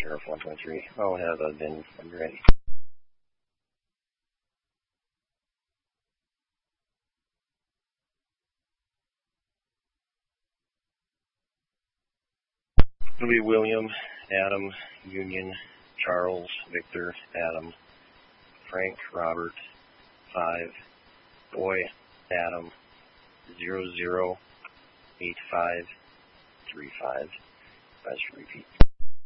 Sheriff 123. I'll have a VIN when you're ready. It'll be William, Adam, Union, Charles, Victor, Adam, Frank, Robert, 5, Boy, Adam, 008535. I should repeat.